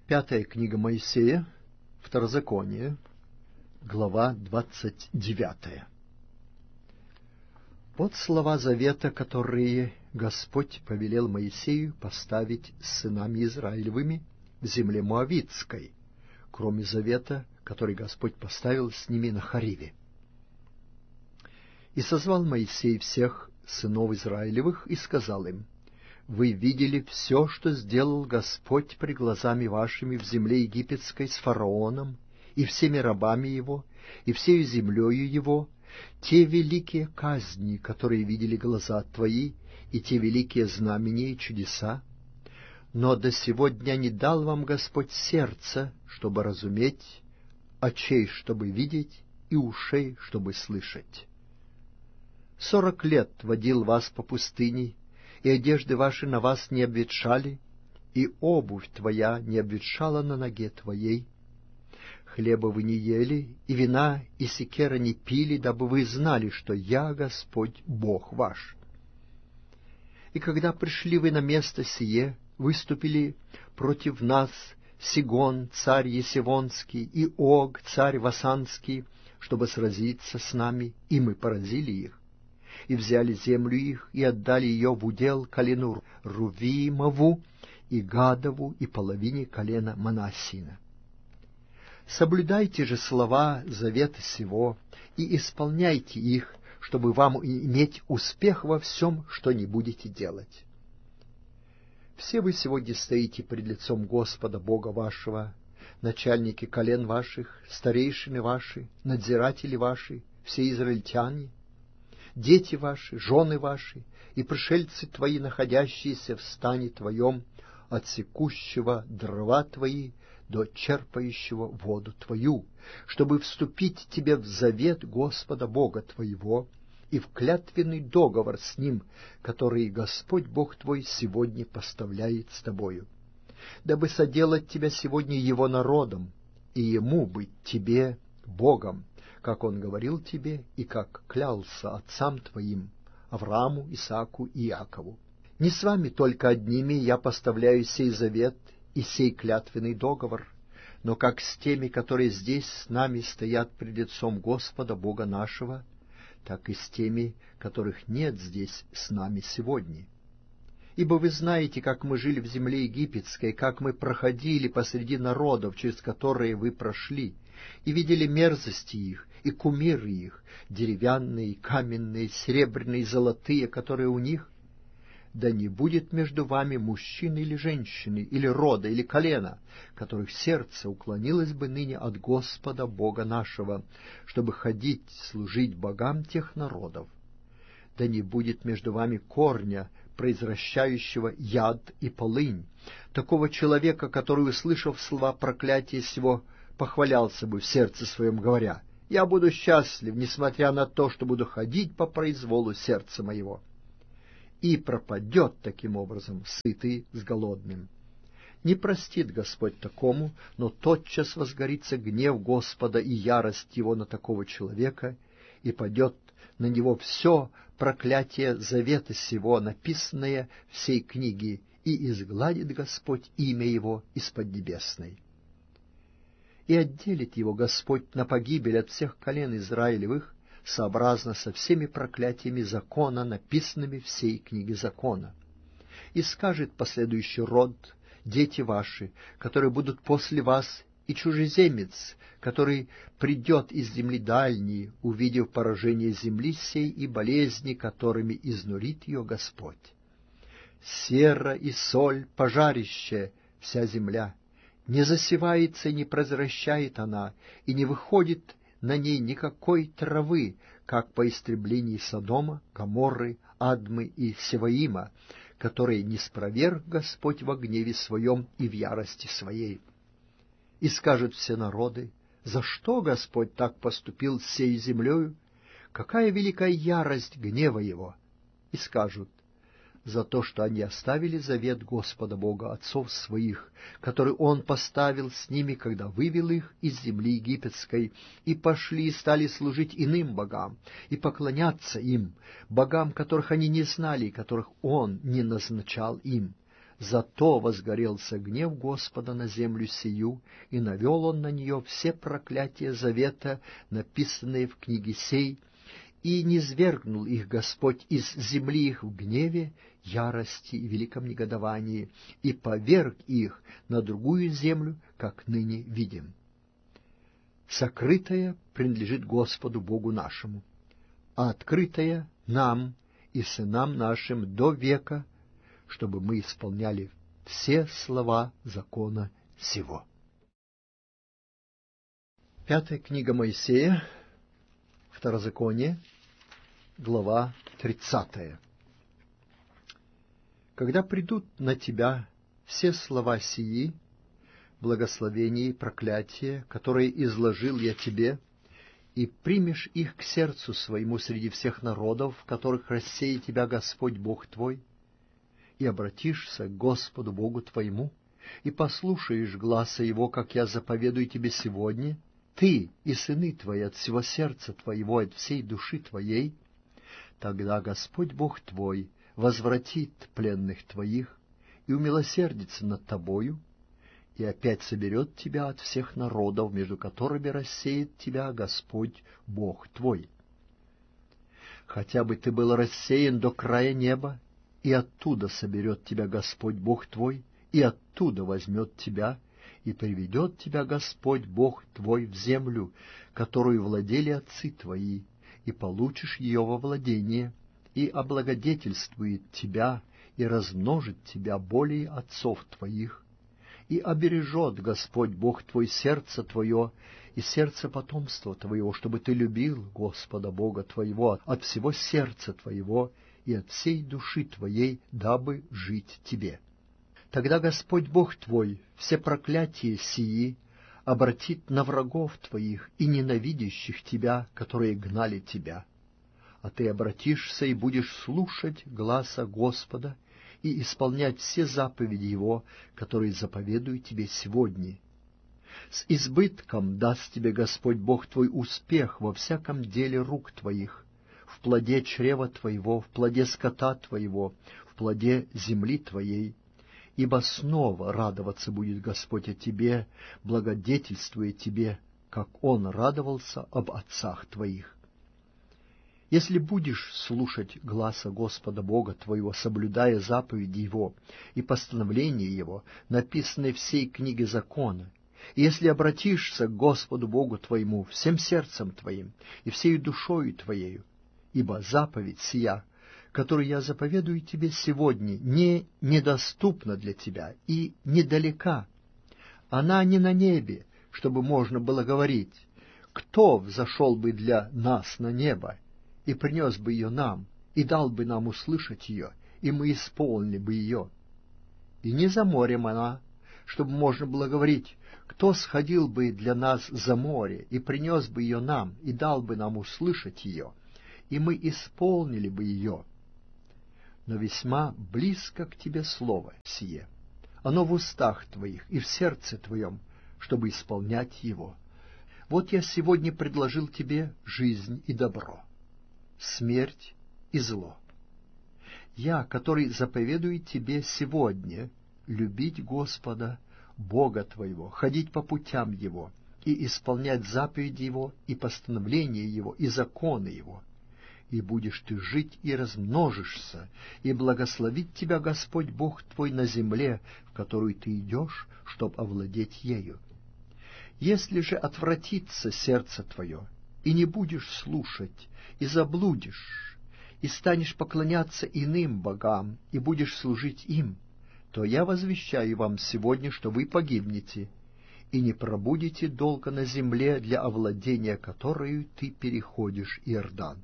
Пятая книга Моисея, Второзаконие, глава 29. Вот слова завета, которые Господь повелел Моисею поставить с сынами Израилевыми в земле Моавитской, кроме завета, который Господь поставил с ними на Хориве. И созвал Моисей всех сынов Израилевых и сказал им: «Вы видели все, что сделал Господь пред глазами вашими в земле египетской с фараоном и всеми рабами его, и всею землею его, те великие казни, которые видели глаза твои, и те великие знамения и чудеса. Но до сего дня не дал вам Господь сердца, чтобы разуметь, очей, чтобы видеть, и ушей, чтобы слышать. 40 лет водил вас по пустыне, и одежды ваши на вас не обветшали, и обувь твоя не обветшала на ноге твоей. Хлеба вы не ели, и вина, и секера не пили, дабы вы знали, что я Господь Бог ваш. И когда пришли вы на место сие, выступили против нас Сигон, царь Есевонский, и Ог, царь Васанский, чтобы сразиться с нами, и мы поразили их, и взяли землю их, и отдали ее в удел колену Рувимову, и Гадову, и половине колена Манассина. Соблюдайте же слова завета сего, и исполняйте их, чтобы вам иметь успех во всем, что не будете делать. Все вы сегодня стоите пред лицом Господа Бога вашего, начальники колен ваших, старейшины ваши, надзиратели ваши, все израильтяне, дети ваши, жены ваши и пришельцы твои, находящиеся в стане твоем, от секущего дрова твои до черпающего воду твою, чтобы вступить тебе в завет Господа Бога твоего и в клятвенный договор с Ним, который Господь Бог твой сегодня поставляет с тобою, дабы соделать тебя сегодня Его народом, и Ему быть тебе Богом, как Он говорил тебе и как клялся отцам твоим, Аврааму, Исааку и Иакову. Не с вами только одними я поставляю сей завет и сей клятвенный договор, но как с теми, которые здесь с нами стоят пред лицом Господа Бога нашего, так и с теми, которых нет здесь с нами сегодня. Ибо вы знаете, как мы жили в земле египетской, как мы проходили посреди народов, через которые вы прошли, и видели мерзости их, и кумиры их, деревянные, каменные, серебряные, золотые, которые у них. Да не будет между вами мужчины или женщины, или рода, или колена, которых сердце уклонилось бы ныне от Господа Бога нашего, чтобы ходить, служить богам тех народов. Да не будет между вами корня, произвращающего яд и полынь, такого человека, который, услышав слова проклятия сего, похвалялся бы в сердце своем, говоря: «Я буду счастлив, несмотря на то, что буду ходить по произволу сердца моего». И пропадет таким образом сытый с голодным. Не простит Господь такому, но тотчас возгорится гнев Господа и ярость Его на такого человека, и падет на него все проклятие завета сего, написанное в сей книге, и изгладит Господь имя его из поднебесной. И отделит его Господь на погибель от всех колен Израилевых, сообразно со всеми проклятиями закона, написанными в сей книге закона. И скажет последующий род: дети ваши, которые будут после вас, и чужеземец, который придет из земли дальней, увидев поражение земли сей и болезни, которыми изнурит ее Господь. Сера и соль, пожарище вся земля, не засевается и не произвращает она, и не выходит на ней никакой травы, как по истреблении Содома, Гоморры, Адмы и Севаима, которые не спроверг Господь во гневе своем и в ярости своей. И скажут все народы: за что Господь так поступил с сей землею? Какая великая ярость гнева Его! И скажут: за то, что они оставили завет Господа Бога отцов своих, который Он поставил с ними, когда вывел их из земли египетской, и пошли и стали служить иным богам, и поклоняться им, богам, которых они не знали, и которых Он не назначал им. Зато возгорелся гнев Господа на землю сию, и навел он на нее все проклятия завета, написанные в книге сей, и низвергнул их Господь из земли их в гневе, ярости и великом негодовании, и поверг их на другую землю, как ныне видим. Сокрытое принадлежит Господу Богу нашему, а открытое нам и сынам нашим до века, чтобы мы исполняли все слова закона сего. Пятая книга Моисея, Второзаконие, глава 30. Когда придут на тебя все слова сии, благословения и проклятия, которые изложил я тебе, и примешь их к сердцу своему среди всех народов, в которых рассеет тебя Господь Бог твой, и обратишься к Господу Богу твоему, и послушаешь гласа Его, как я заповедую тебе сегодня, ты и сыны твои от всего сердца твоего, от всей души твоей, тогда Господь Бог твой возвратит пленных твоих и умилосердится над тобою, и опять соберет тебя от всех народов, между которыми рассеет тебя Господь Бог твой. Хотя бы ты был рассеян до края неба, и оттуда соберет тебя Господь Бог твой, и оттуда возьмет тебя, и приведет тебя Господь Бог твой в землю, которую владели отцы твои, и получишь ее во владение, и облагодетельствует тебя, и размножит тебя более отцов твоих, и обережет Господь Бог твой сердце твое и сердце потомства твоего, чтобы ты любил Господа Бога твоего от всего сердца твоего и от всей души твоей, дабы жить тебе. Тогда Господь Бог твой все проклятия сии обратит на врагов твоих и ненавидящих тебя, которые гнали тебя. А ты обратишься и будешь слушать гласа Господа и исполнять все заповеди Его, которые заповедую тебе сегодня. С избытком даст тебе Господь Бог твой успех во всяком деле рук твоих, в плоде чрева твоего, в плоде скота твоего, в плоде земли твоей, ибо снова радоваться будет Господь о тебе, благодетельствуя тебе, как Он радовался об отцах твоих. Если будешь слушать гласа Господа Бога твоего, соблюдая заповеди Его и постановления Его, написанные в сей книге закона, и если обратишься к Господу Богу твоему всем сердцем твоим и всею душою твоею, ибо заповедь сия, которую я заповедую тебе сегодня, недоступна для тебя и недалека. Она не на небе, чтобы можно было говорить: кто взошел бы для нас на небо и принес бы ее нам, и дал бы нам услышать ее, и мы исполнили бы ее. И не за морем она, чтобы можно было говорить: кто сходил бы для нас за море, и принес бы ее нам, и дал бы нам услышать ее, и мы исполнили бы ее. Но весьма близко к тебе слово сие, оно в устах твоих и в сердце твоем, чтобы исполнять его. Вот я сегодня предложил тебе жизнь и добро, смерть и зло. Я, который заповедую тебе сегодня любить Господа, Бога твоего, ходить по путям Его и исполнять заповеди Его и постановления Его и законы Его. И будешь ты жить и размножишься, и благословит тебя Господь Бог твой на земле, в которую ты идешь, чтоб овладеть ею. Если же отвратится сердце твое, и не будешь слушать, и заблудишь, и станешь поклоняться иным богам, и будешь служить им, то я возвещаю вам сегодня, что вы погибнете, и не пробудете долго на земле, для овладения которою ты переходишь Иордан.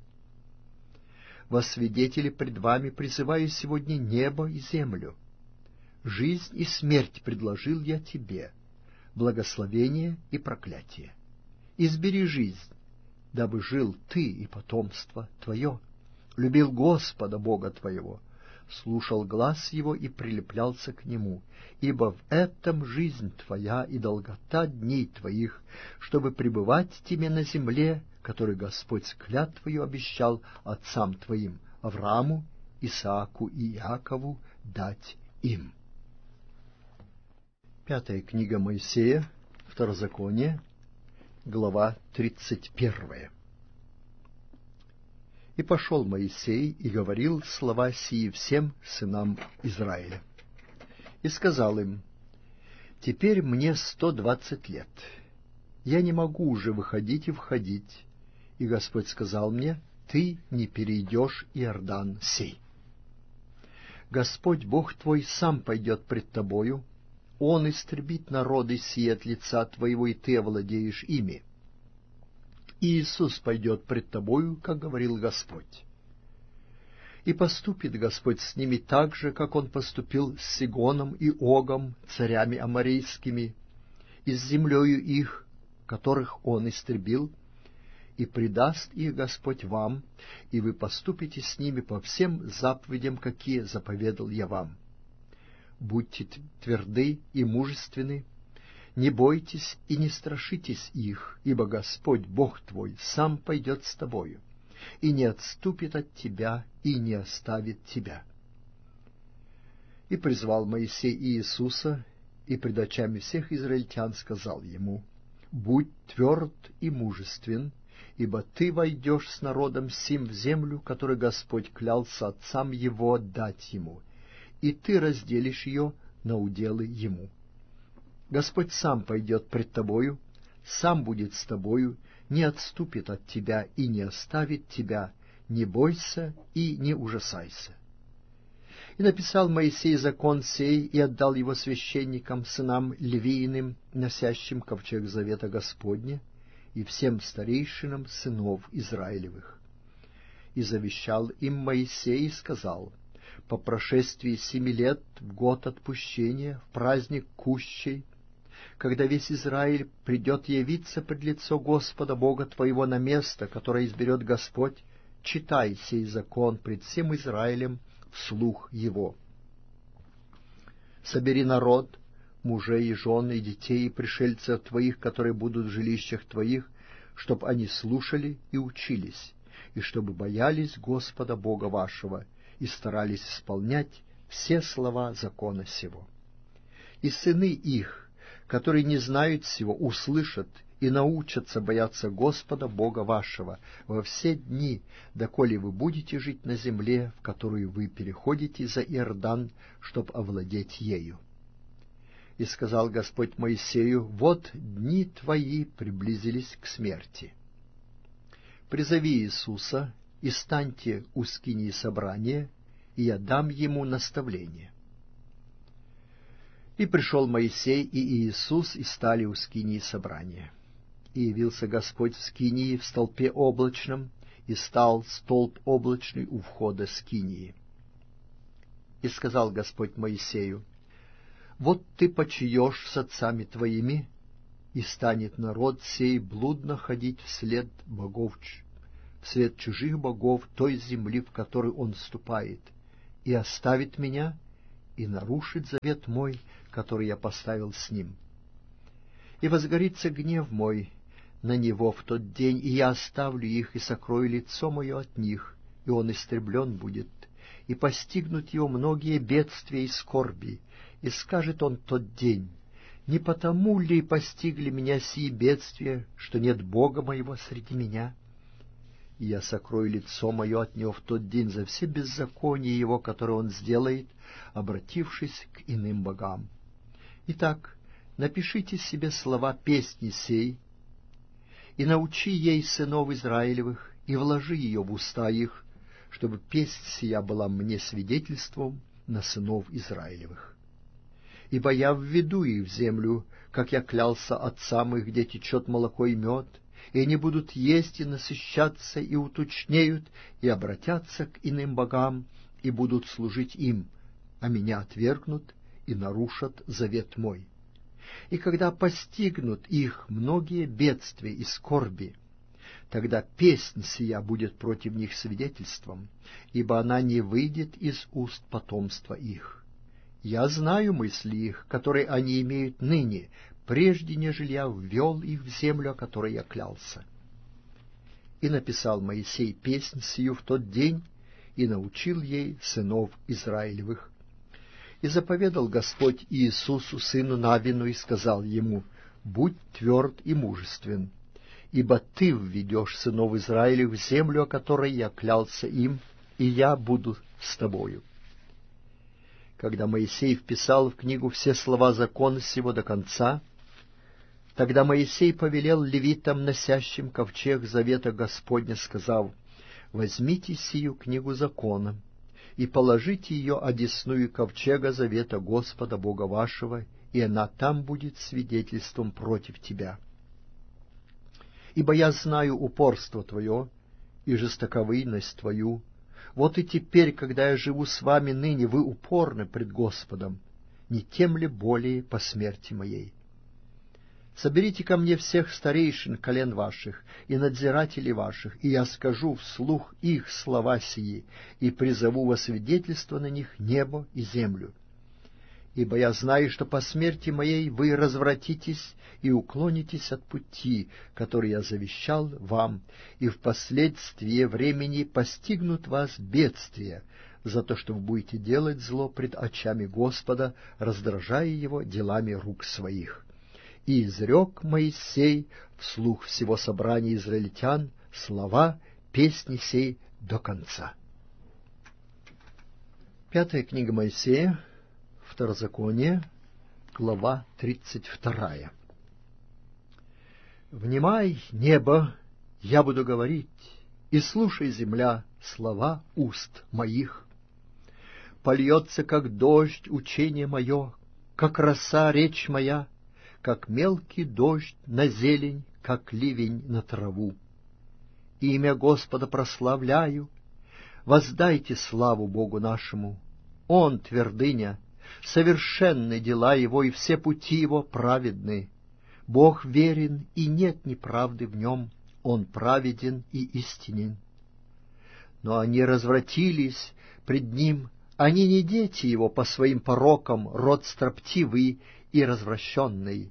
Во свидетели пред вами призываю сегодня небо и землю. Жизнь и смерть предложил я тебе, благословение и проклятие. Избери жизнь, дабы жил ты и потомство твое, любил Господа Бога твоего, слушал глас Его и прилеплялся к Нему, ибо в этом жизнь твоя и долгота дней твоих, чтобы пребывать тебе на земле, которую Господь с клятвою обещал отцам твоим, Аврааму, Исааку и Иакову, дать им. Пятая книга Моисея, Второзаконие, глава 31. «И пошел Моисей и говорил слова сии всем сынам Израиля. И сказал им: теперь мне 120 лет, я не могу уже выходить и входить. И Господь сказал мне: ты не перейдешь Иордан сей. Господь Бог твой сам пойдет пред тобою, Он истребит народы сии от лица твоего, и ты овладеешь ими. И Иисус пойдет пред тобою, как говорил Господь. И поступит Господь с ними так же, как Он поступил с Сигоном и Огом, царями аморейскими, и с землею их, которых Он истребил, и предаст их Господь вам, и вы поступите с ними по всем заповедям, какие заповедал я вам. Будьте тверды и мужественны, не бойтесь и не страшитесь их, ибо Господь Бог твой сам пойдет с тобою, и не отступит от тебя, и не оставит тебя». И призвал Моисей Иисуса, и пред очами всех израильтян сказал ему: «Будь тверд и мужествен, ибо ты войдешь с народом сим в землю, которую Господь клялся отцам его дать ему, и ты разделишь ее на уделы ему. Господь сам пойдет пред тобою, сам будет с тобою, не отступит от тебя и не оставит тебя, не бойся и не ужасайся». И написал Моисей закон сей, и отдал его священникам, сынам Левииным, носящим ковчег завета Господня, и всем старейшинам сынов Израилевых. И завещал им Моисей и сказал: по прошествии 7 лет, в год отпущения, в праздник Кущей, когда весь Израиль придет явиться пред лицо Господа Бога твоего на место, которое изберет Господь, читай сей закон пред всем Израилем вслух его. Собери народ, мужей и жен, и детей, и пришельцев твоих, которые будут в жилищах твоих, чтоб они слушали и учились, и чтобы боялись Господа Бога вашего, и старались исполнять все слова закона сего. И сыны их, которые не знают сего, услышат и научатся бояться Господа Бога вашего во все дни, доколе вы будете жить на земле, в которую вы переходите за Иордан, чтоб овладеть ею. И сказал Господь Моисею: вот дни твои приблизились к смерти. Призови Иисуса, и станьте у скинии собрания, и я дам ему наставление. И пришел Моисей и Иисус, и стали у скинии собрания. И явился Господь в скинии в столпе облачном, и стал столб облачный у входа скинии. И сказал Господь Моисею: вот ты почиешь с отцами твоими, и станет народ сей блудно ходить вслед чужих богов той земли, в которую он вступает, и оставит меня, и нарушит завет мой, который я поставил с ним. И возгорится гнев мой на него в тот день, и я оставлю их, и сокрою лицо мое от них, и он истреблен будет, и постигнут его многие бедствия и скорби, и скажет он тот день: не потому ли постигли меня сии бедствия, что нет Бога моего среди меня? И я сокрою лицо мое от него в тот день за все беззакония его, которые он сделает, обратившись к иным богам. Итак, напишите себе слова песни сей, и научи ей сынов Израилевых, и вложи ее в уста их, чтобы песнь сия была мне свидетельством на сынов Израилевых. Ибо я введу их в землю, как я клялся отцам их, где течет молоко и мед, и они будут есть и насыщаться, и уточнеют, и обратятся к иным богам, и будут служить им, а меня отвергнут и нарушат завет мой. И когда постигнут их многие бедствия и скорби, тогда песнь сия будет против них свидетельством, ибо она не выйдет из уст потомства их. Я знаю мысли их, которые они имеют ныне, прежде нежели я ввел их в землю, о которой я клялся. И написал Моисей песнь сию в тот день, и научил ей сынов Израилевых. И заповедал Господь Иисусу, сыну Навину, и сказал ему: «Будь тверд и мужествен, ибо ты введешь сынов Израилев в землю, о которой я клялся им, и я буду с тобою». Когда Моисей вписал в книгу все слова закона сего до конца, тогда Моисей повелел левитам, носящим ковчег завета Господня, сказав: «Возьмите сию книгу закона и положите ее одесную ковчега завета Господа Бога вашего, и она там будет свидетельством против тебя. Ибо я знаю упорство твое и жестоковыйность твою. Вот и теперь, когда я живу с вами ныне, вы упорны пред Господом, не тем ли более по смерти моей? Соберите ко мне всех старейшин колен ваших и надзирателей ваших, и я скажу вслух их слова сии, и призову во свидетельство на них небо и землю. Ибо я знаю, что по смерти моей вы развратитесь и уклонитесь от пути, который я завещал вам, и впоследствии времени постигнут вас бедствия за то, что вы будете делать зло пред очами Господа, раздражая его делами рук своих». И изрек Моисей вслух всего собрания израильтян слова песни сей до конца. Пятая книга Моисея, Второзаконие, глава 32. «Внимай, небо, я буду говорить, и слушай, земля, слова уст моих. Польется, как дождь, учение мое, как роса речь моя, как мелкий дождь на зелень, как ливень на траву. Имя Господа прославляю, воздайте славу Богу нашему. Он твердыня, совершенны дела Его, и все пути Его праведны. Бог верен, и нет неправды в Нем, Он праведен и истинен. Но они развратились пред Ним, они не дети Его по своим порокам, род строптивый и развращенный.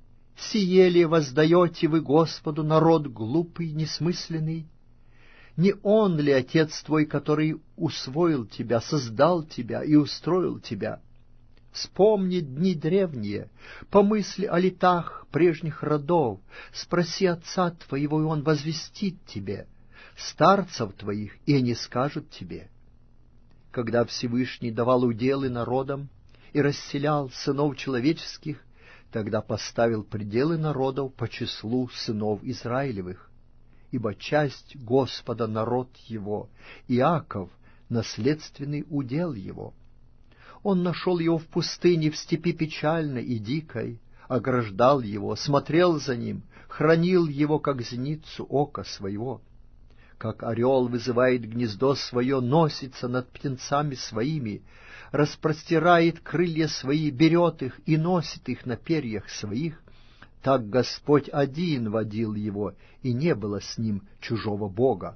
Сие ли воздаете вы Господу, народ глупый, несмысленный? Не Он ли Отец твой, который усвоил тебя, создал тебя и устроил тебя? Вспомни дни древние, помысли о летах прежних родов, спроси отца твоего, и он возвестит тебе, старцев твоих, и они скажут тебе. Когда Всевышний давал уделы народам и расселял сынов человеческих, тогда поставил пределы народов по числу сынов Израилевых, ибо часть Господа народ его, Иаков — наследственный удел его. Он нашел его в пустыне, в степи печальной и дикой, ограждал его, смотрел за ним, хранил его, как зеницу ока своего. Как орел вызывает гнездо свое, носится над птенцами своими, распростирает крылья свои, берет их и носит их на перьях своих, так Господь один водил его, и не было с ним чужого бога.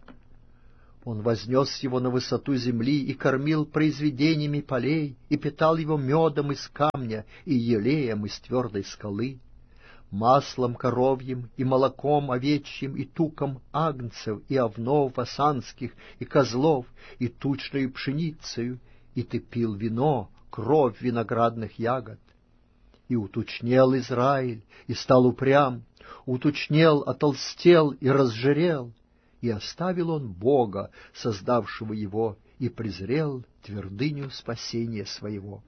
Он вознес его на высоту земли и кормил произведениями полей, и питал его медом из камня и елеем из твердой скалы, маслом коровьим и молоком овечьим и туком агнцев и овнов асанских и козлов и тучною пшеницею, и ты пил вино, кровь виноградных ягод. И утучнел Израиль, и стал упрям, утучнел, отолстел и разжирел, и оставил он Бога, создавшего его, и презрел твердыню спасения своего.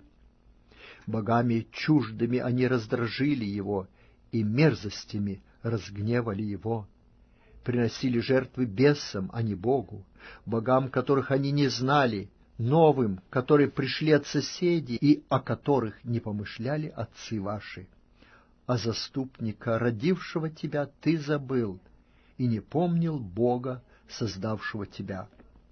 Богами чуждыми они раздражили его, и мерзостями разгневали его. Приносили жертвы бесам, а не Богу, богам, которых они не знали, новым, которые пришли от соседей и о которых не помышляли отцы ваши. А заступника, родившего тебя, ты забыл, и не помнил Бога, создавшего тебя.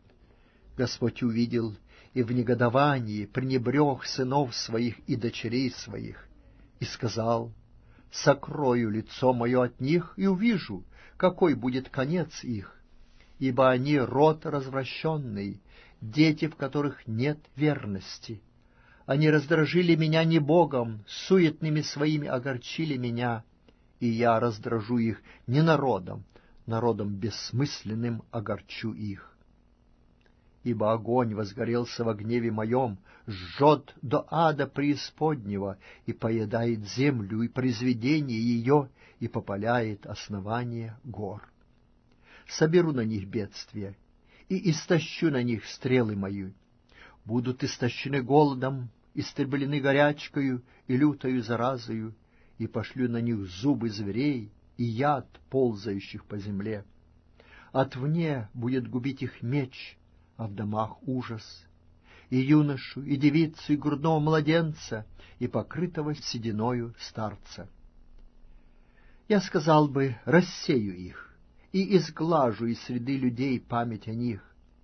Господь увидел и в негодовании пренебрег сынов своих и дочерей своих, и сказал: «Сокрою лицо мое от них и увижу, какой будет конец их, ибо они род развращенный, дети, в которых нет верности. Они раздражили меня не Богом, суетными своими огорчили меня, и я раздражу их не народом, народом бессмысленным огорчу их». ибо огонь возгорелся во гневе моем, жжет до ада преисподнего, и поедает землю и произведение ее, и попаляет основание гор. Соберу на них бедствия, и истощу на них стрелы мои. Будут истощены голодом, истреблены горячкою и лютою заразою, и пошлю на них зубы зверей и яд ползающих по земле. Отвне будет губить их меч, а в домах ужас, и юношу, и девицу, и грудного младенца, и покрытого сединою старца. Я сказал бы, рассею их, и изглажу из среды людей память о них,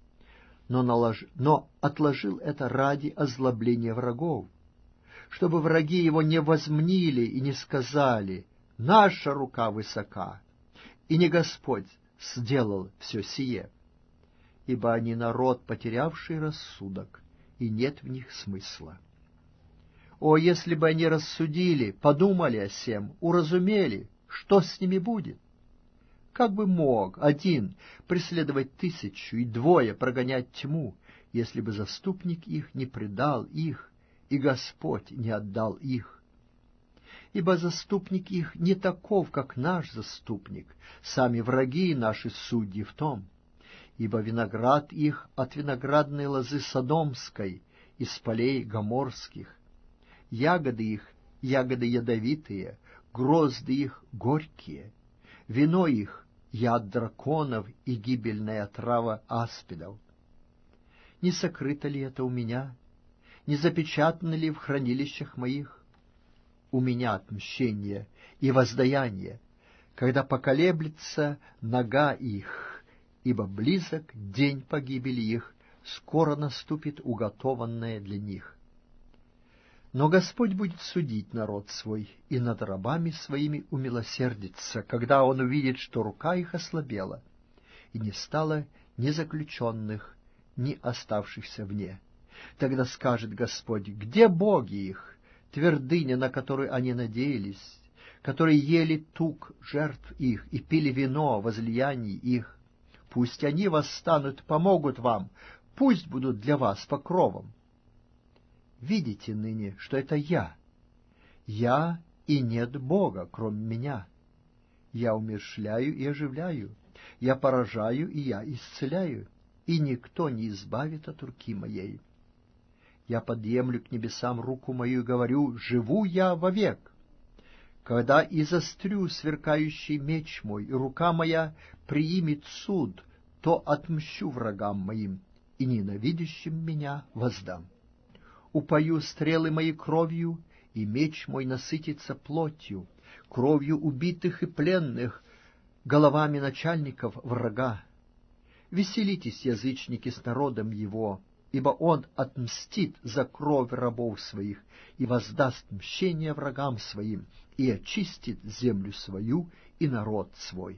но отложил это ради озлобления врагов, чтобы враги его не возмнили и не сказали: «Наша рука высока», и не Господь сделал все сие. Ибо они народ, потерявший рассудок, и нет в них смысла. О, если бы они рассудили, подумали о сем, уразумели, что с ними будет! Как бы мог один преследовать 1000 и 2 прогонять тьму, если бы заступник их не предал их, и Господь не отдал их? Ибо заступник их не таков, как наш заступник, сами враги наши судьи в том. Ибо виноград их от виноградной лозы Содомской, из полей Гоморских. Ягоды их — ягоды ядовитые, грозды их — горькие. Вино их — яд драконов и гибельная трава аспидов. Не сокрыто ли это у меня? Не запечатано ли в хранилищах моих? У меня отмщение и воздаяние, когда поколеблется нога их, ибо близок день погибели их, скоро наступит уготованное для них. Но Господь будет судить народ свой, и над рабами своими умилосердится, когда Он увидит, что рука их ослабела, и не стало ни заключенных, ни оставшихся вне. Тогда скажет Господь: где боги их, твердыня, на которую они надеялись, которые ели тук жертв их и пили вино возлияний их? Пусть они восстанут, помогут вам, пусть будут для вас покровом. Видите ныне, что это я и нет Бога, кроме меня. Я умерщвляю и оживляю, я поражаю и я исцеляю, и никто не избавит от руки моей. Я подъемлю к небесам руку мою и говорю: живу я вовек. Когда изострю сверкающий меч мой, и рука моя приимет суд, то отмщу врагам моим, и ненавидящим меня воздам. Упою стрелы мои кровью, и меч мой насытится плотью, кровью убитых и пленных, головами начальников врага. Веселитесь, язычники, с народом его, ибо он отмстит за кровь рабов своих и воздаст мщение врагам своим, и очистит землю свою и народ свой.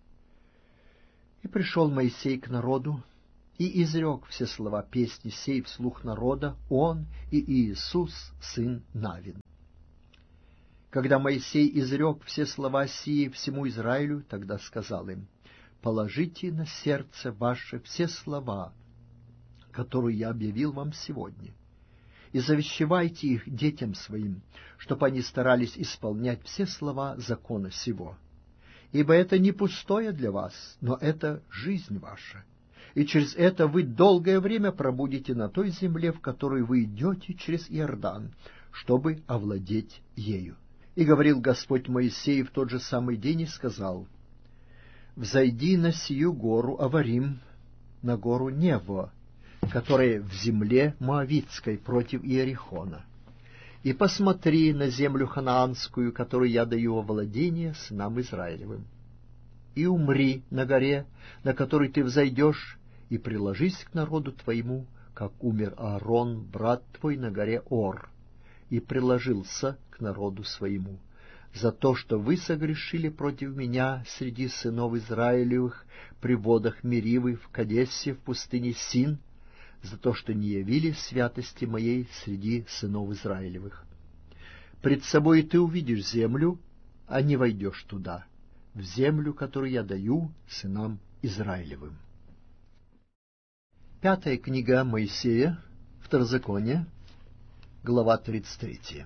И пришел Моисей к народу, и изрек все слова песни сей вслух народа, он и Иисус, сын Навин. Когда Моисей изрек все слова сии всему Израилю, тогда сказал им: положите на сердце ваше все слова, которые я объявил вам сегодня, и завещевайте их детям своим, чтобы они старались исполнять все слова закона сего. Ибо это не пустое для вас, но это жизнь ваша, и через это вы долгое время пробудете на той земле, в которую вы идете через Иордан, чтобы овладеть ею. И говорил Господь Моисею в тот же самый день и сказал: взойди на сию гору Аварим, на гору Нево, которая в земле Моавитской против Иерихона, и посмотри на землю ханаанскую, которую я даю во владение сынам Израилевым. И умри на горе, на которой ты взойдешь, и приложись к народу твоему, как умер Аарон, брат твой, на горе Ор, и приложился к народу своему, за то, что вы согрешили против меня среди сынов Израилевых при водах Меривы в Кадесе в пустыне Син, за то, что не явили святости моей среди сынов Израилевых. Пред собой ты увидишь землю, а не войдешь туда, в землю, которую я даю сынам Израилевым. Пятая книга Моисея, Второзаконие, глава 33.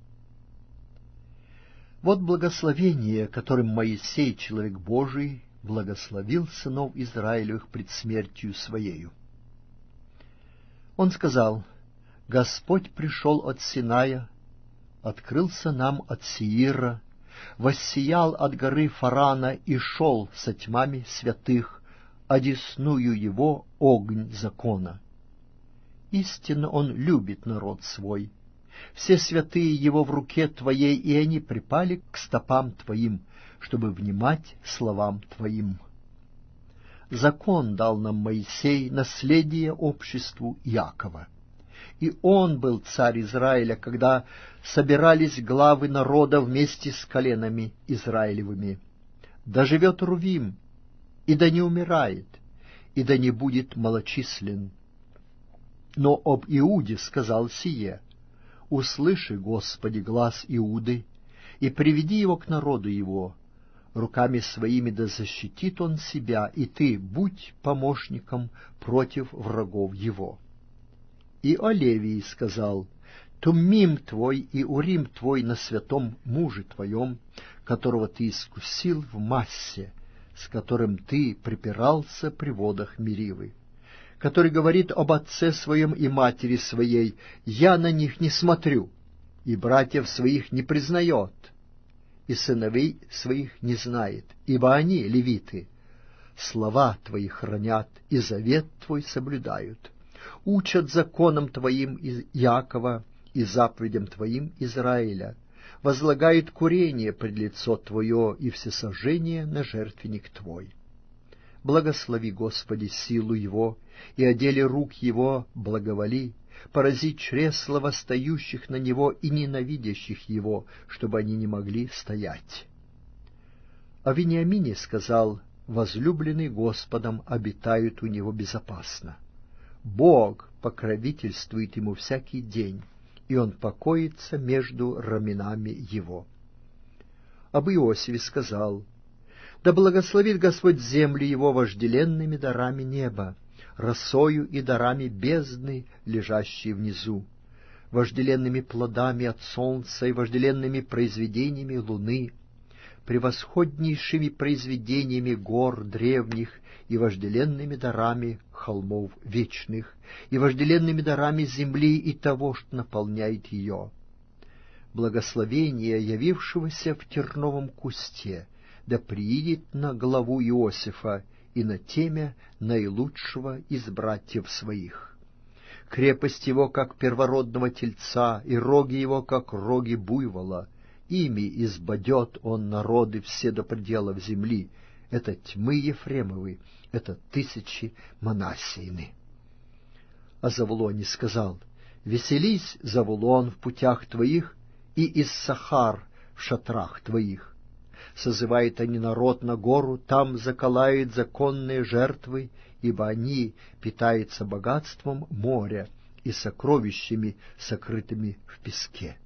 Вот благословение, которым Моисей, человек Божий, благословил сынов Израилевых пред смертью своею. Он сказал: «Господь пришел от Синая, открылся нам от Сеира, воссиял от горы Фарана и шел со тьмами святых, одесную его огонь закона. Истинно он любит народ свой. Все святые его в руке твоей, и они припали к стопам твоим, чтобы внимать словам твоим». Закон дал нам Моисей, наследие обществу Иакова. И он был царь Израиля, когда собирались главы народа вместе с коленами Израилевыми. Да живет Рувим, и да не умирает, и да не будет малочислен. Но об Иуде сказал сие: «Услыши, Господи, глас Иуды, и приведи его к народу его. Руками своими да защитит он себя, и ты будь помощником против врагов его». И о Левии сказал: «Туммим твой и Урим твой на святом муже твоем, которого ты искусил в массе, с которым ты припирался при водах Меривы, который говорит об отце своем и матери своей: я на них не смотрю, и братьев своих не признает, и сыновей своих не знает, ибо они, левиты, слова твои хранят и завет твой соблюдают, учат законам твоим из Иакова и заповедям твоим Израиля, возлагают курение пред лицо твое и всесожжение на жертвенник твой. Благослови, Господи, силу его, и о деле рук его благоволи, порази чресла восстающих на него и ненавидящих его, чтобы они не могли стоять». О Вениамине сказал: «Возлюбленный Господом обитают у него безопасно. Бог покровительствует ему всякий день, и он покоится между раменами его». Об Иосифе сказал: «Да благословит Господь землю его вожделенными дарами неба, росою и дарами бездны, лежащей внизу, вожделенными плодами от солнца и вожделенными произведениями луны, превосходнейшими произведениями гор древних и вожделенными дарами холмов вечных, и вожделенными дарами земли и того, что наполняет ее. Благословение явившегося в терновом кусте да приидет на главу Иосифа и на темя наилучшего из братьев своих. Крепость его, как первородного тельца, и роги его, как роги буйвола. Ими избадет он народы все до пределов земли. Это тьмы Ефремовы, это тысячи Манассеины». О Завулоне сказал: «Веселись, Завулон, в путях твоих, и Иссахар в шатрах твоих. Созывает они народ на гору, там заколают законные жертвы, ибо они питаются богатством моря и сокровищами, сокрытыми в песке».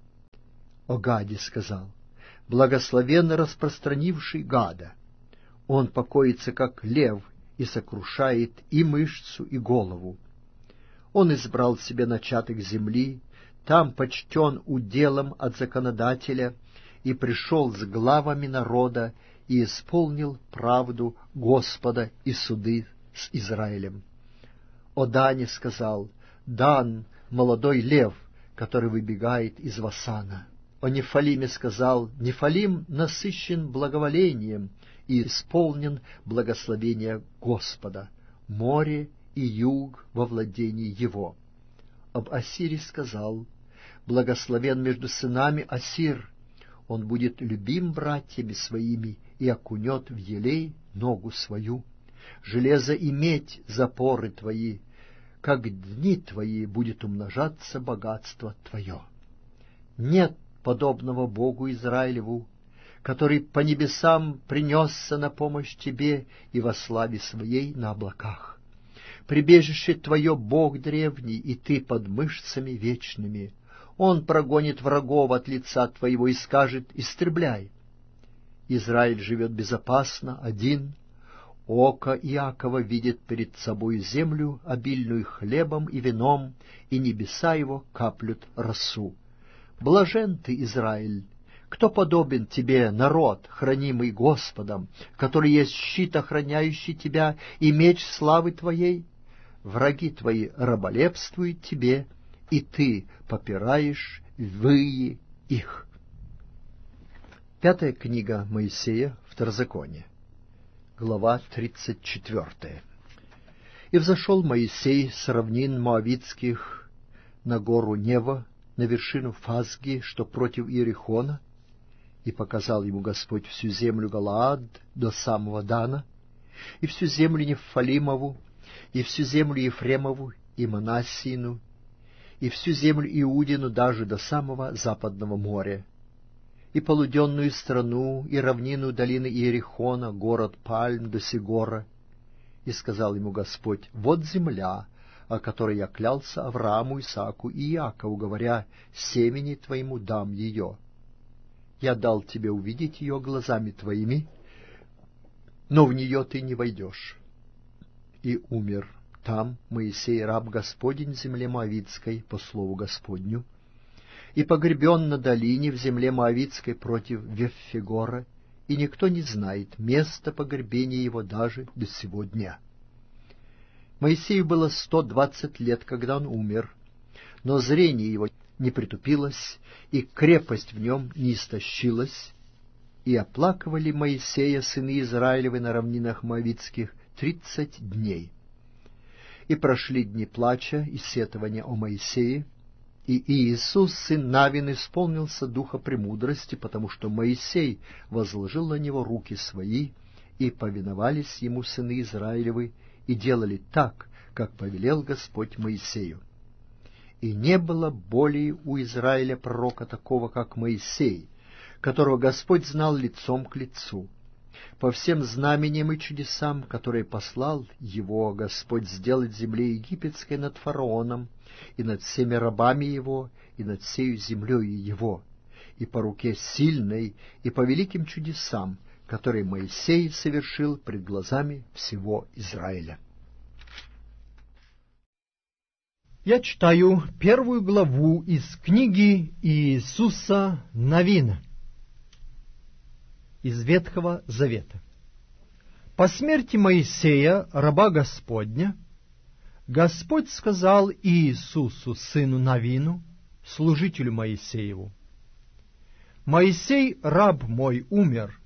О Гаде сказал: «Благословен распространивший Гада. Он покоится, как лев, и сокрушает и мышцу, и голову. Он избрал себе начаток земли, там почтен уделом от законодателя, и пришел с главами народа, и исполнил правду Господа и суды с Израилем». О Дане сказал: «Дан — молодой лев, который выбегает из Васана». О Нефалиме сказал: «Нефалим насыщен благоволением и исполнен благословения Господа, море и юг во владении его». Об Ассире сказал: «Благословен между сынами Ассир, он будет любим братьями своими и окунет в елей ногу свою. Железо и медь — запоры твои, как дни твои будет умножаться богатство твое. Нет подобного Богу Израилеву, который по небесам принесся на помощь тебе и во славе своей на облаках. Прибежище твое Бог древний, и ты под мышцами вечными. Он прогонит врагов от лица твоего и скажет: истребляй. Израиль живет безопасно, один. Око Иакова видит перед собой землю, обильную хлебом и вином, и небеса его каплют росу. Блажен ты, Израиль! Кто подобен тебе, народ, хранимый Господом, который есть щит, охраняющий тебя, и меч славы твоей? Враги твои раболепствуют тебе, и ты попираешь выи их. Пятая книга Моисея, Второзаконие, глава 34. И взошел Моисей с равнин Моавитских на гору Нева, на вершину Фазги, что против Иерихона, и показал ему Господь всю землю Галаад до самого Дана, и всю землю Нефалимову, и всю землю Ефремову, и Манассину, и всю землю Иудину даже до самого западного моря, и полуденную страну, и равнину долины Иерихона, город Пальм до Сигора. И сказал ему Господь: вот земля, о которой я клялся Аврааму, Исааку и Иакову, говоря: семени твоему дам ее. Я дал тебе увидеть ее глазами твоими, но в нее ты не войдешь. И умер там Моисей, раб Господень, в земле Моавитской, по слову Господню, и погребен на долине в земле Моавитской против Веффегора, и никто не знает места погребения его даже до сего дня. Моисею было 120 лет, когда он умер, но зрение его не притупилось, и крепость в нем не истощилась, и оплакивали Моисея сыны Израилевы на равнинах Моавитских 30 дней. И прошли дни плача и сетования о Моисее, и Иисус, сын Навин, исполнился духа премудрости, потому что Моисей возложил на него руки свои, и повиновались ему сыны Израилевы, и делали так, как повелел Господь Моисею. И не было более у Израиля пророка такого, как Моисей, которого Господь знал лицом к лицу. По всем знамениям и чудесам, которые послал его Господь сделать в земле египетской над фараоном, и над всеми рабами его, и над всею землею его, и по руке сильной, и по великим чудесам, которые Моисей совершил пред глазами всего Израиля. Я читаю первую главу из книги Иисуса Навина из Ветхого Завета. По смерти Моисея, раба Господня, Господь сказал Иисусу, сыну Навину, служителю Моисееву: «Моисей, раб мой, умер.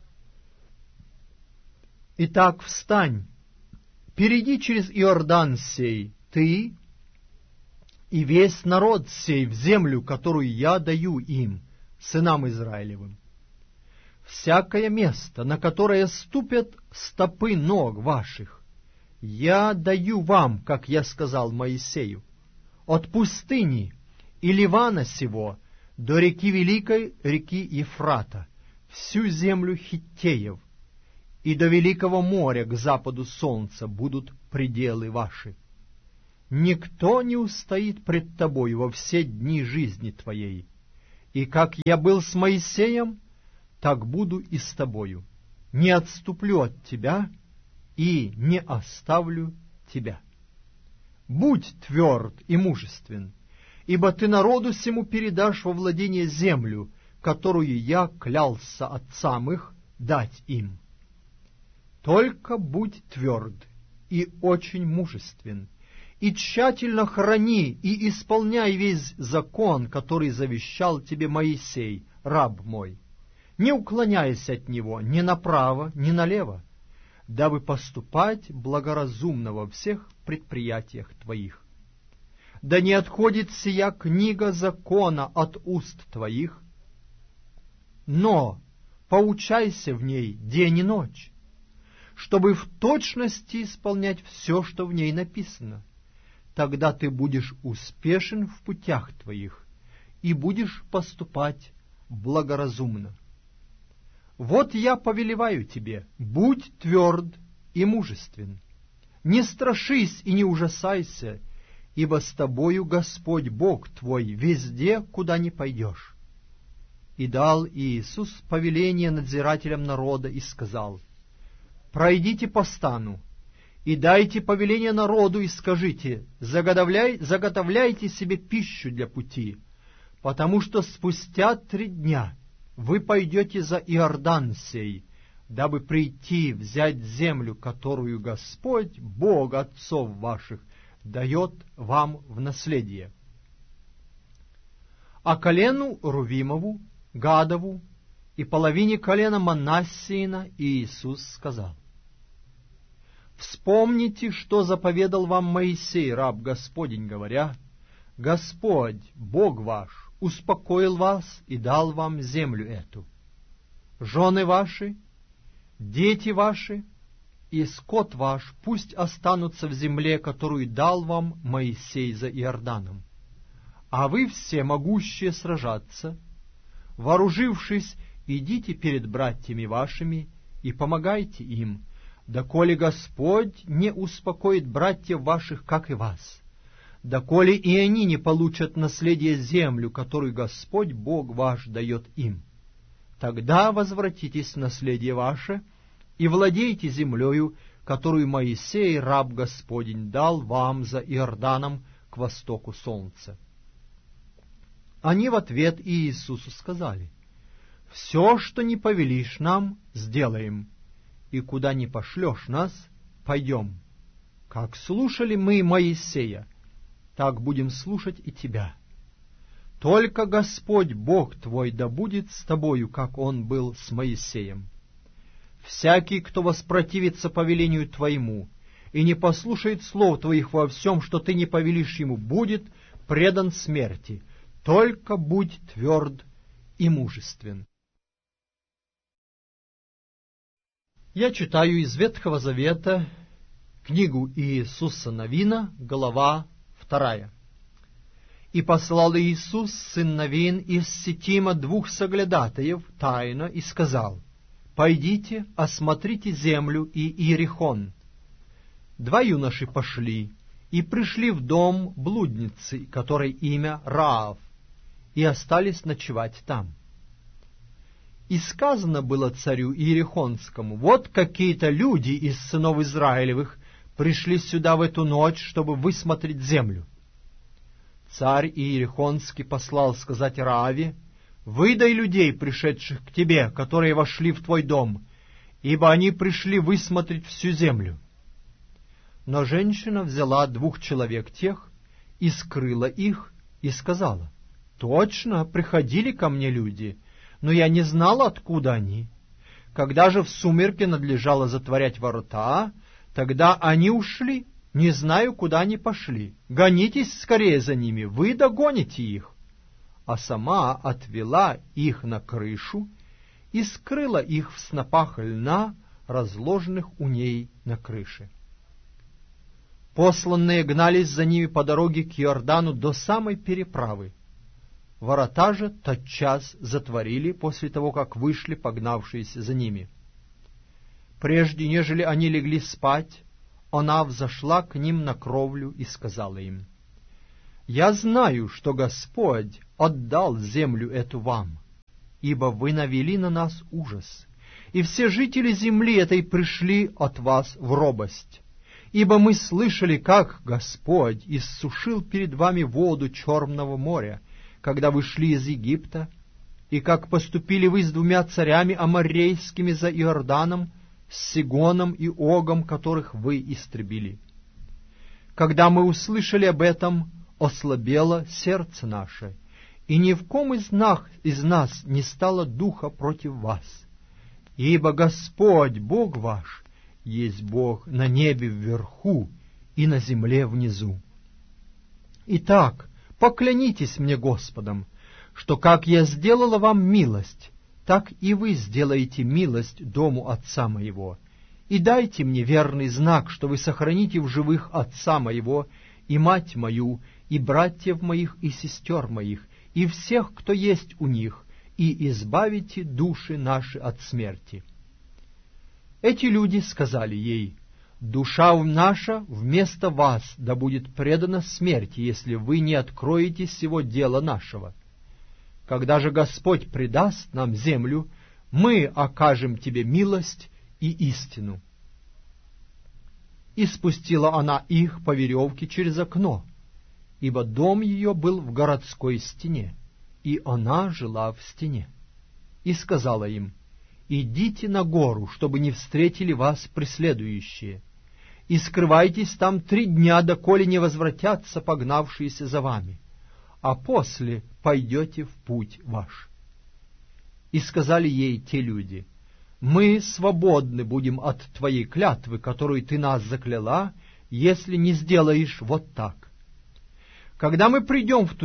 Итак, встань, перейди через Иордан сей, ты и весь народ сей в землю, которую я даю им, сынам Израилевым. Всякое место, на которое ступят стопы ног ваших, я даю вам, как я сказал Моисею, от пустыни и Ливана сего до реки Великой, реки Ефрата, всю землю Хиттеев, и до Великого моря к западу солнца будут пределы ваши. Никто не устоит пред тобой во все дни жизни твоей, и как я был с Моисеем, так буду и с тобою. Не отступлю от тебя и не оставлю тебя. Будь тверд и мужествен, ибо ты народу сему передашь во владение землю, которую я клялся отцам их дать им. Только будь тверд и очень мужествен, и тщательно храни и исполняй весь закон, который завещал тебе Моисей, раб мой. Не уклоняйся от него ни направо, ни налево, дабы поступать благоразумно во всех предприятиях твоих. Да не отходит сия книга закона от уст твоих, но поучайся в ней день и ночь, чтобы в точности исполнять все, что в ней написано. Тогда ты будешь успешен в путях твоих и будешь поступать благоразумно. Вот я повелеваю тебе: будь тверд и мужествен, не страшись и не ужасайся, ибо с тобою Господь Бог твой везде, куда ни пойдешь». И дал Иисус повеление надзирателям народа и сказал: пройдите по стану, и дайте повеление народу, и скажите: заготовляйте себе пищу для пути, потому что спустя 3 дня вы пойдете за Иордан сей, дабы прийти взять землю, которую Господь, Бог отцов ваших, дает вам в наследие. А колену Рувимову, Гадову и половине колена Манассиина Иисус сказал: «Вспомните, что заповедал вам Моисей, раб Господень, говоря: Господь, Бог ваш, успокоил вас и дал вам землю эту. Жены ваши, дети ваши и скот ваш пусть останутся в земле, которую дал вам Моисей за Иорданом. А вы все, могущие сражаться, вооружившись, идите перед братьями вашими и помогайте им, доколе Господь не успокоит братьев ваших, как и вас, доколе и они не получат наследие землю, которую Господь Бог ваш дает им. Тогда возвратитесь в наследие ваше и владейте землею, которую Моисей, раб Господень, дал вам за Иорданом к востоку солнца». Они в ответ Иисусу сказали: «Все, что не повелишь нам, сделаем, и куда не пошлешь нас, пойдем. Как слушали мы Моисея, так будем слушать и тебя. Только Господь Бог твой да будет с тобою, как Он был с Моисеем. Всякий, кто воспротивится повелению твоему и не послушает слов твоих во всем, что ты не повелишь ему, будет предан смерти. Только будь тверд и мужествен». Я читаю из Ветхого Завета книгу Иисуса Навина, глава 2. «И послал Иисус, сын Навин, из Ситима 2 соглядатаев тайно и сказал: Пойдите, осмотрите землю и Иерихон. 2 юноши пошли и пришли в дом блудницы, которой имя Раав, и остались ночевать там. И сказано было царю Иерихонскому: вот какие-то люди из сынов Израилевых пришли сюда в эту ночь, чтобы высмотреть землю. Царь Иерихонский послал сказать Рааве: выдай людей, пришедших к тебе, которые вошли в твой дом, ибо они пришли высмотреть всю землю. Но женщина взяла 2 человек тех и скрыла их, и сказала: точно, приходили ко мне люди, но я не знала, откуда они. Когда же в сумерки надлежало затворять ворота, тогда они ушли, не знаю, куда они пошли. Гонитесь скорее за ними, вы догоните их. А сама отвела их на крышу и скрыла их в снопах льна, разложенных у ней на крыше. Посланные гнались за ними по дороге к Иордану до самой переправы. Ворота же тотчас затворили после того, как вышли погнавшиеся за ними. Прежде нежели они легли спать, она взошла к ним на кровлю и сказала им: «Я знаю, что Господь отдал землю эту вам, ибо вы навели на нас ужас, и все жители земли этой пришли от вас в робость. Ибо мы слышали, как Господь иссушил перед вами воду Черного моря, когда вы шли из Египта, и как поступили вы с 2 царями аморрейскими за Иорданом, с Сигоном и Огом, которых вы истребили. Когда мы услышали об этом, ослабело сердце наше, и ни в ком из нас не стало духа против вас. Ибо Господь, Бог ваш, есть Бог на небе вверху и на земле внизу. Итак, поклянитесь мне Господом, что как я сделала вам милость, так и вы сделаете милость дому отца моего, и дайте мне верный знак, что вы сохраните в живых отца моего, и мать мою, и братьев моих, и сестер моих, и всех, кто есть у них, и избавите души наши от смерти». Эти люди сказали ей: «Душа наша вместо вас да будет предана смерти, если вы не откроете сего дела нашего. Когда же Господь предаст нам землю, мы окажем тебе милость и истину». и спустила она их по веревке через окно, ибо дом ее был в городской стене, и она жила в стене. И сказала им: идите на гору, чтобы не встретили вас преследующие, и скрывайтесь там 3 дня, доколе не возвратятся погнавшиеся за вами, а после пойдете в путь ваш. И сказали ей те люди: мы свободны будем от твоей клятвы, которую ты нас закляла, если не сделаешь вот так. Когда мы придем в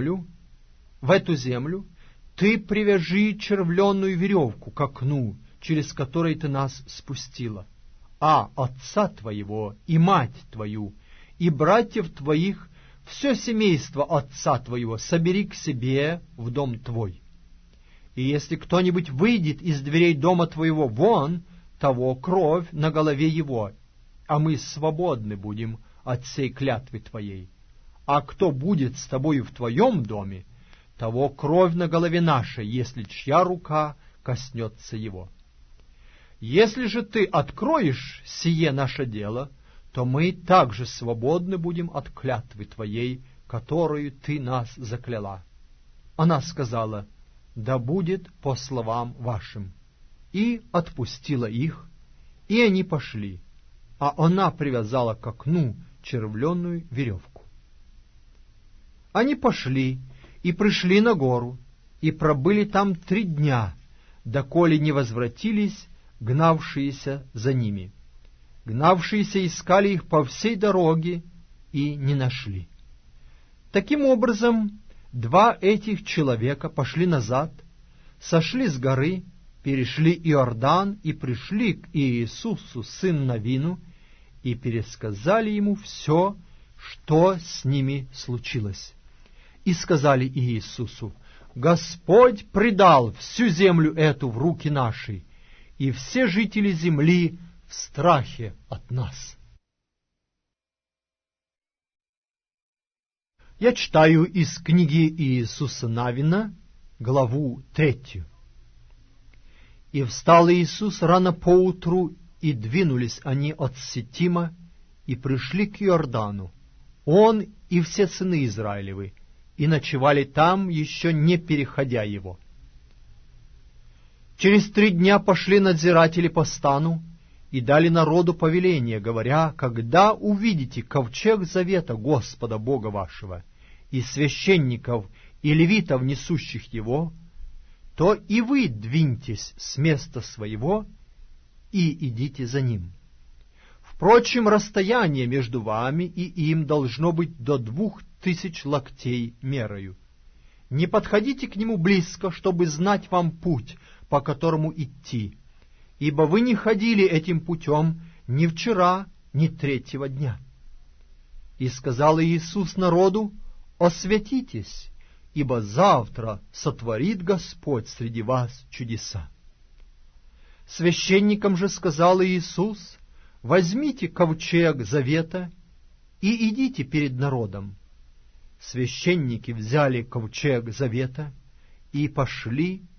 эту землю, ты привяжи червленную веревку к окну, через которое ты нас спустила, а отца твоего и мать твою, и братьев твоих, все семейство отца твоего собери к себе в дом твой. И если кто-нибудь выйдет из дверей дома твоего вон, того кровь на голове его, а мы свободны будем от сей клятвы твоей. А кто будет с тобою в твоем доме, того кровь на голове нашей, если чья рука коснется его. Если же ты откроешь сие наше дело, то мы также свободны будем от клятвы твоей, которую ты нас закляла. Она сказала: да будет по словам вашим. И отпустила их, и они пошли, а она привязала к окну червленную веревку. Они пошли и пришли на гору, и пробыли там 3 дня, доколе не возвратились гнавшиеся за ними. Гнавшиеся искали их по всей дороге и не нашли. Таким образом, 2 этих человека пошли назад, сошли с горы, перешли Иордан и пришли к Иисусу, сыну Навину, и пересказали ему все, что с ними случилось. И сказали Иисусу: Господь предал всю землю эту в руки наши, и все жители земли в страхе от нас. Я читаю из книги Иисуса Навина, главу 3. «И встал Иисус рано поутру, и двинулись они от Ситима, и пришли к Иордану, он и все сыны Израилевы, и ночевали там, еще не переходя его. Через 3 дня пошли надзиратели по стану, и дали народу повеление, говоря: когда увидите ковчег завета Господа Бога вашего, и священников, и левитов, несущих его, то и вы двиньтесь с места своего и идите за ним. Впрочем, расстояние между вами и им должно быть до 2000 локтей мерою. Не подходите к нему близко, чтобы знать вам путь, по которому идти, ибо вы не ходили этим путем ни вчера, ни 3-го дня. И сказал Иисус народу: освятитесь, ибо завтра сотворит Господь среди вас чудеса. Священникам же сказал Иисус: возьмите ковчег завета и идите перед народом. Священники взяли ковчег завета и пошли